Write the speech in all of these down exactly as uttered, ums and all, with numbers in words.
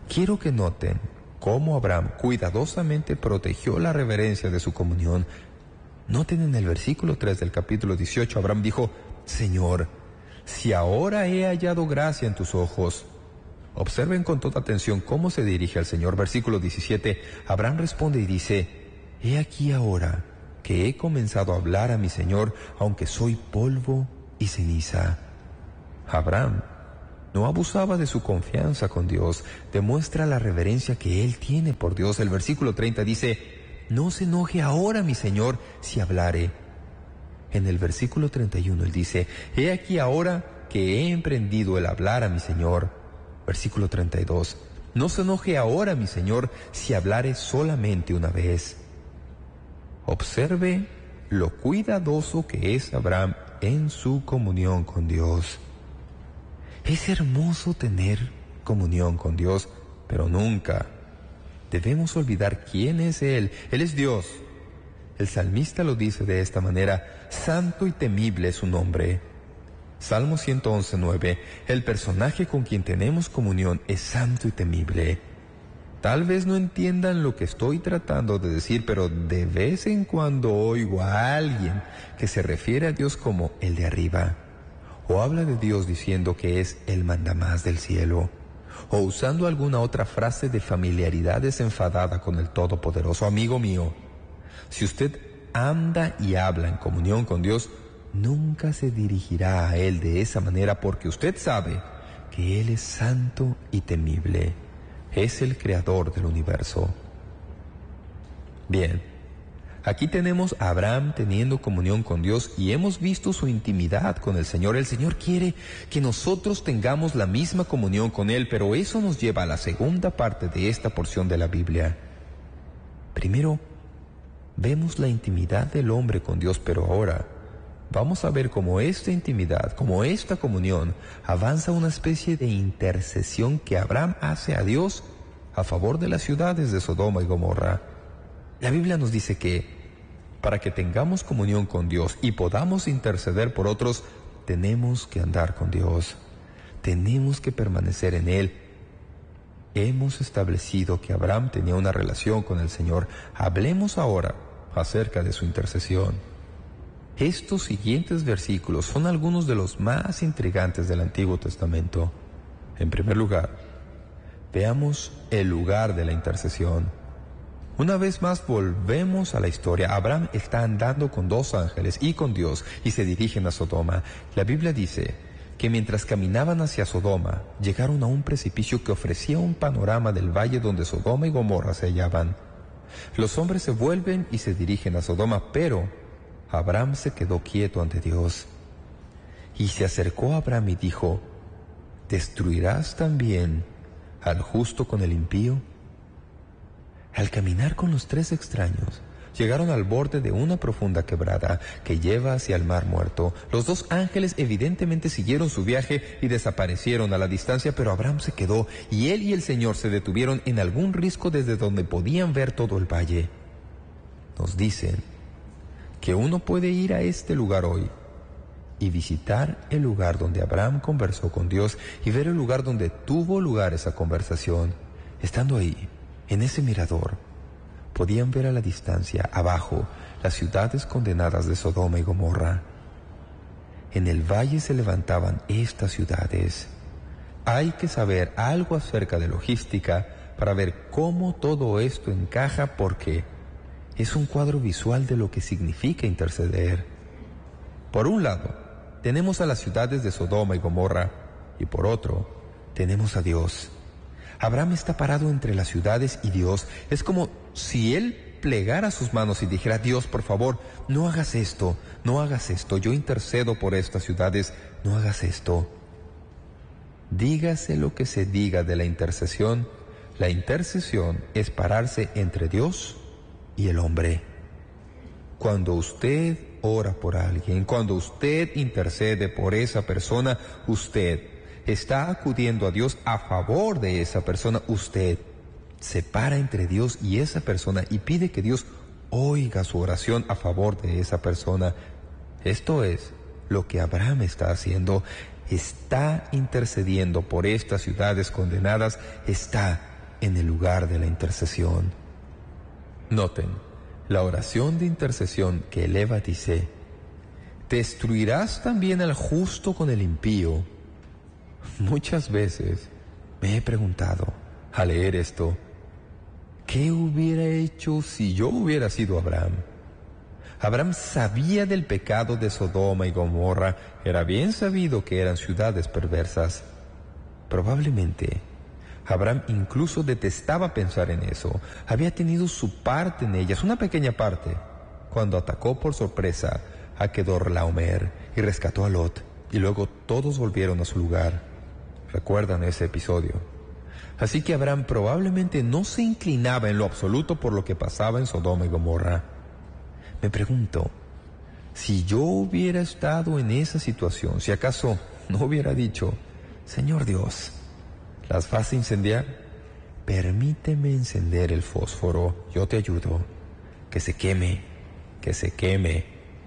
Quiero que noten cómo Abraham cuidadosamente protegió la reverencia de su comunión. Noten en el versículo tres del capítulo dieciocho, Abraham dijo: Señor, si ahora he hallado gracia en tus ojos. Observen con toda atención cómo se dirige al Señor. Versículo diecisiete, Abraham responde y dice: He aquí ahora que he comenzado a hablar a mi Señor, aunque soy polvo y ceniza. Abraham no abusaba de su confianza con Dios, demuestra la reverencia que él tiene por Dios. El versículo treinta dice: No se enoje ahora mi Señor si hablare. En el versículo treinta y uno él dice: He aquí ahora que he emprendido el hablar a mi Señor. Versículo treinta y dos: No se enoje ahora mi Señor si hablare solamente una vez. Observe lo cuidadoso que es Abraham en su comunión con Dios. Es hermoso tener comunión con Dios, pero nunca debemos olvidar quién es Él. Él es Dios. El salmista lo dice de esta manera: santo y temible es su nombre. Salmo ciento once, nueve. El personaje con quien tenemos comunión es santo y temible. Tal vez no entiendan lo que estoy tratando de decir, pero de vez en cuando oigo a alguien que se refiere a Dios como el de arriba, o habla de Dios diciendo que es el mandamás del cielo, o usando alguna otra frase de familiaridad desenfadada con el Todopoderoso. Amigo mío, si usted anda y habla en comunión con Dios, nunca se dirigirá a Él de esa manera, porque usted sabe que Él es santo y temible. Es el creador del universo. Bien, aquí tenemos a Abraham teniendo comunión con Dios y hemos visto su intimidad con el Señor. El Señor quiere que nosotros tengamos la misma comunión con Él, pero eso nos lleva a la segunda parte de esta porción de la Biblia. Primero, vemos la intimidad del hombre con Dios, pero ahora vamos a ver cómo esta intimidad, cómo esta comunión avanza una especie de intercesión que Abraham hace a Dios a favor de las ciudades de Sodoma y Gomorra. La Biblia nos dice que para que tengamos comunión con Dios y podamos interceder por otros, tenemos que andar con Dios, tenemos que permanecer en Él. Hemos establecido que Abraham tenía una relación con el Señor. Hablemos ahora acerca de su intercesión. Estos siguientes versículos son algunos de los más intrigantes del Antiguo Testamento. En primer lugar, veamos el lugar de la intercesión. Una vez más volvemos a la historia. Abraham está andando con dos ángeles y con Dios y se dirigen a Sodoma. La Biblia dice que mientras caminaban hacia Sodoma, llegaron a un precipicio que ofrecía un panorama del valle donde Sodoma y Gomorra se hallaban. Los hombres se vuelven y se dirigen a Sodoma, pero Abraham se quedó quieto ante Dios. Y se acercó a Abraham y dijo: ¿destruirás también al justo con el impío? Al caminar con los tres extraños, llegaron al borde de una profunda quebrada que lleva hacia el mar muerto. Los dos ángeles evidentemente siguieron su viaje y desaparecieron a la distancia, pero Abraham se quedó y él y el Señor se detuvieron en algún risco desde donde podían ver todo el valle. Nos dicen que uno puede ir a este lugar hoy y visitar el lugar donde Abraham conversó con Dios y ver el lugar donde tuvo lugar esa conversación. Estando ahí, en ese mirador, podían ver a la distancia, abajo, las ciudades condenadas de Sodoma y Gomorra. En el valle se levantaban estas ciudades. Hay que saber algo acerca de logística para ver cómo todo esto encaja, porque es un cuadro visual de lo que significa interceder. Por un lado, tenemos a las ciudades de Sodoma y Gomorra, y por otro, tenemos a Dios. Abraham está parado entre las ciudades y Dios. Es como si él plegara sus manos y dijera: Dios, por favor, no hagas esto, no hagas esto, yo intercedo por estas ciudades, no hagas esto. Dígase lo que se diga de la intercesión, la intercesión es pararse entre Dios y el hombre. Cuando usted ora por alguien, cuando usted intercede por esa persona, usted está acudiendo a Dios a favor de esa persona. Usted se para entre Dios y esa persona y pide que Dios oiga su oración a favor de esa persona. Esto es lo que Abraham está haciendo. Está intercediendo por estas ciudades condenadas, está en el lugar de la intercesión. Noten, la oración de intercesión que eleva dice: ¿destruirás también al justo con el impío? Muchas veces me he preguntado, al leer esto, ¿qué hubiera hecho si yo hubiera sido Abraham? Abraham sabía del pecado de Sodoma y Gomorra, era bien sabido que eran ciudades perversas. Probablemente, Abraham incluso detestaba pensar en eso, había tenido su parte en ellas, una pequeña parte, cuando atacó por sorpresa a Kedorlaomer y rescató a Lot, y luego todos volvieron a su lugar. ¿Recuerdan ese episodio? Así que Abraham probablemente no se inclinaba en lo absoluto por lo que pasaba en Sodoma y Gomorra. Me pregunto, si yo hubiera estado en esa situación, si acaso no hubiera dicho: Señor Dios, ¿las vas a incendiar? Permíteme encender el fósforo, yo te ayudo. Que se queme, que se queme.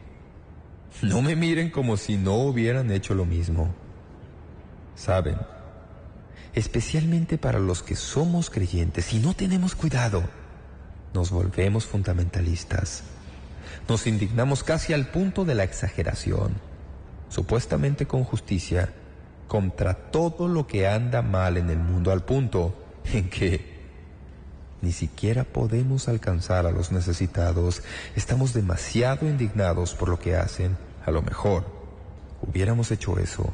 No me miren como si no hubieran hecho lo mismo. ¿Saben? Especialmente para los que somos creyentes y no tenemos cuidado, nos volvemos fundamentalistas. Nos indignamos casi al punto de la exageración, supuestamente con justicia, contra todo lo que anda mal en el mundo, al punto en que ni siquiera podemos alcanzar a los necesitados. Estamos demasiado indignados por lo que hacen. A lo mejor hubiéramos hecho eso.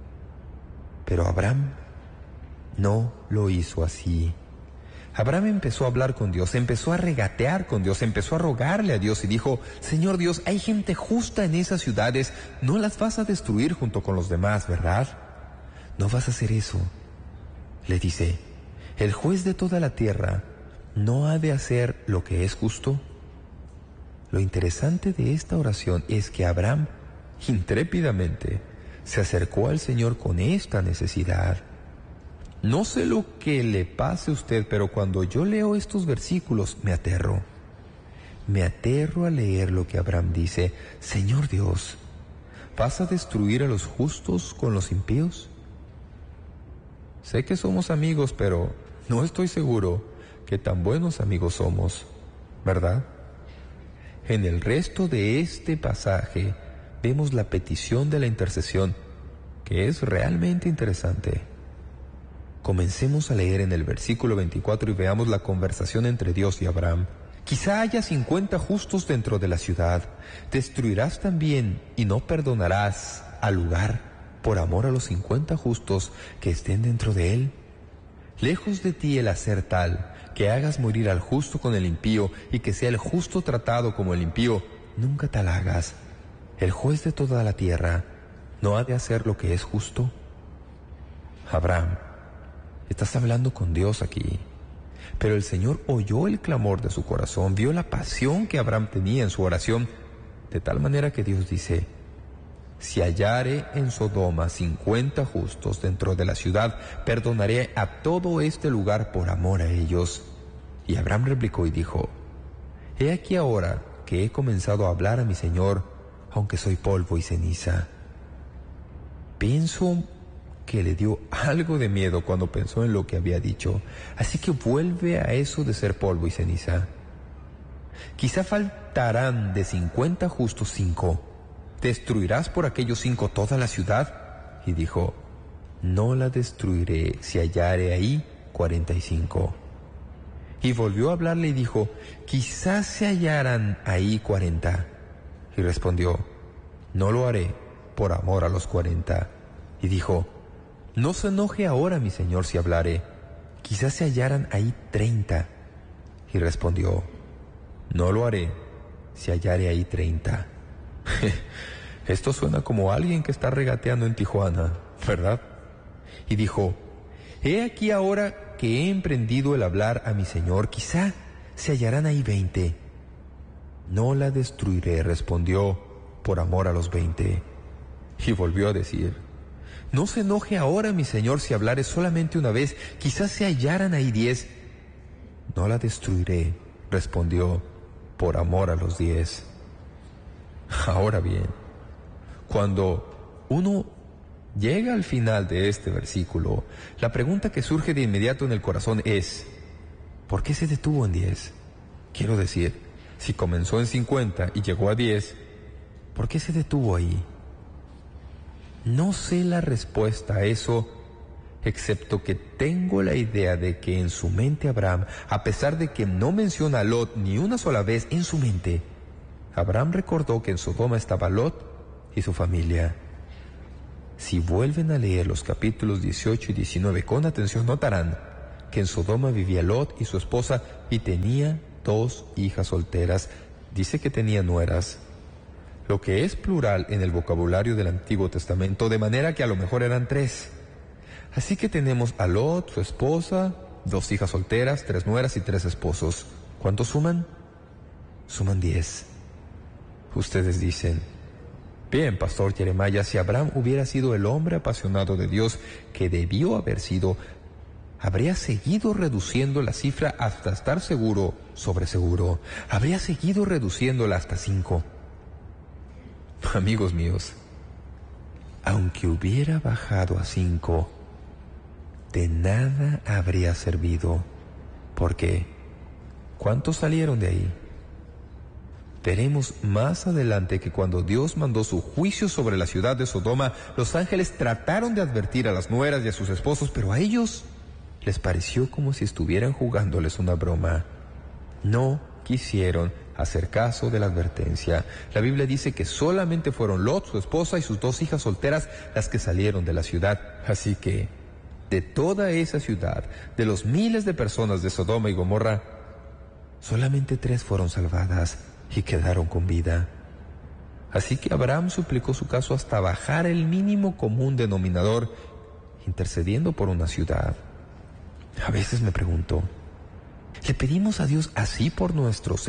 Pero Abraham no lo hizo así. Abraham empezó a hablar con Dios, empezó a regatear con Dios, empezó a rogarle a Dios y dijo: Señor Dios, hay gente justa en esas ciudades, no las vas a destruir junto con los demás, ¿verdad? No vas a hacer eso. Le dice: ¿el juez de toda la tierra no ha de hacer lo que es justo? Lo interesante de esta oración es que Abraham, intrépidamente, se acercó al Señor con esta necesidad. No sé lo que le pase a usted, pero cuando yo leo estos versículos me aterro. Me aterro a leer lo que Abraham dice: Señor Dios, ¿vas a destruir a los justos con los impíos? Sé que somos amigos, pero no estoy seguro que tan buenos amigos somos, ¿verdad? En el resto de este pasaje vemos la petición de la intercesión, que es realmente interesante. Comencemos a leer en el versículo veinticuatro y veamos la conversación entre Dios y Abraham. Quizá haya cincuenta justos dentro de la ciudad. ¿Destruirás también y no perdonarás al lugar por amor a los cincuenta justos que estén dentro de él? Lejos de ti el hacer tal, que hagas morir al justo con el impío y que sea el justo tratado como el impío, nunca tal hagas. El juez de toda la tierra no ha de hacer lo que es justo. Abraham, estás hablando con Dios aquí. Pero el Señor oyó el clamor de su corazón, vio la pasión que Abraham tenía en su oración, de tal manera que Dios dice: si hallare en Sodoma cincuenta justos dentro de la ciudad, perdonaré a todo este lugar por amor a ellos. Y Abraham replicó y dijo: he aquí ahora que he comenzado a hablar a mi Señor, aunque soy polvo y ceniza. Pienso que le dio algo de miedo cuando pensó en lo que había dicho, así que vuelve a eso de ser polvo y ceniza. Quizá faltarán de cincuenta justos cinco. ¿Destruirás por aquellos cinco toda la ciudad? Y dijo: no la destruiré si hallare ahí cuarenta y cinco. Y volvió a hablarle y dijo: quizás se hallaran ahí cuarenta. Y respondió: no lo haré por amor a los cuarenta. Y dijo: no se enoje ahora mi señor si hablaré, quizás se hallaran ahí treinta. Y respondió: no lo haré si hallare ahí treinta. Esto suena como alguien que está regateando en Tijuana, ¿verdad? Y dijo: he aquí ahora que he emprendido el hablar a mi señor, quizá se hallarán ahí veinte. No la destruiré, respondió, por amor a los veinte. Y volvió a decir: no se enoje ahora mi señor si hablare solamente una vez, quizás se hallaran ahí diez. No la destruiré, respondió, por amor a los diez. Ahora bien, cuando uno llega al final de este versículo, la pregunta que surge de inmediato en el corazón es: ¿por qué se detuvo en diez? Quiero decir, si comenzó en cincuenta y llegó a diez, ¿por qué se detuvo ahí? No sé la respuesta a eso, excepto que tengo la idea de que en su mente Abraham, a pesar de que no menciona a Lot ni una sola vez en su mente, Abraham recordó que en Sodoma estaba Lot y su familia. Si vuelven a leer los capítulos dieciocho y diecinueve con atención, notarán que en Sodoma vivía Lot y su esposa y tenía dos hijas solteras. Dice que tenía nueras, lo que es plural en el vocabulario del Antiguo Testamento, de manera que a lo mejor eran tres. Así que tenemos a Lot, su esposa, dos hijas solteras, tres nueras y tres esposos. ¿Cuántos suman? Suman diez. Ustedes dicen, bien, Pastor Jeremiah, si Abraham hubiera sido el hombre apasionado de Dios que debió haber sido, habría seguido reduciendo la cifra hasta estar seguro, sobre seguro. Habría seguido reduciéndola hasta cinco. Amigos míos, aunque hubiera bajado a cinco, de nada habría servido, porque ¿cuántos salieron de ahí? Veremos más adelante que cuando Dios mandó su juicio sobre la ciudad de Sodoma, los ángeles trataron de advertir a las nueras y a sus esposos, pero a ellos les pareció como si estuvieran jugándoles una broma. No quisieron hacer caso de la advertencia. La Biblia dice que solamente fueron Lot, su esposa y sus dos hijas solteras las que salieron de la ciudad. Así que, de toda esa ciudad, de los miles de personas de Sodoma y Gomorra, solamente tres fueron salvadas y quedaron con vida. Así que Abraham suplicó su caso hasta bajar el mínimo común denominador, intercediendo por una ciudad. A veces me pregunto, ¿le pedimos a Dios así por nuestros